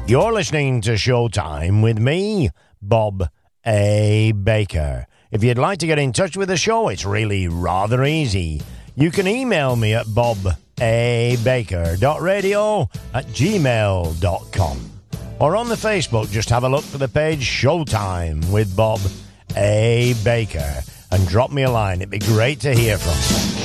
You're listening to Showtime with me, Bob A. Baker. If you'd like to get in touch with the show, it's really rather easy. You can email me at bobabaker.radio@gmail.com. Or on the Facebook, just have a look for the page Showtime with Bob A. Baker and drop me a line. It'd be great to hear from you.